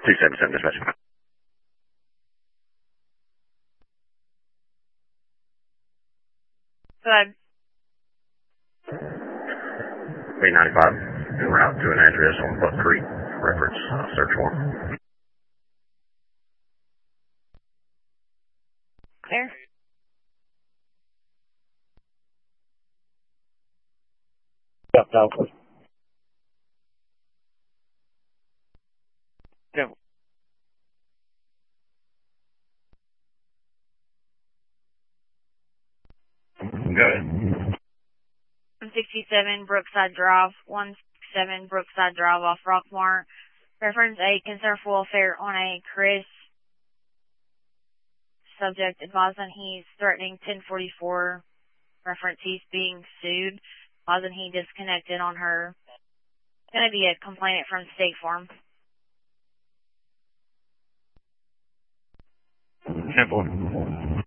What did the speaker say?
277 dispatch. Go ahead. 895, en route to an address on Buck Creek, reference search warrant. Clear. Yep, Alpha. Go. Go ahead. 167 Brookside Drive, 167 Brookside Drive off Rockmart. Reference a concern for welfare on a Chris. Subject advising he's threatening 1044. Reference he's being sued. Advising he disconnected on her. Gonna be a complainant from State Farm. Simple.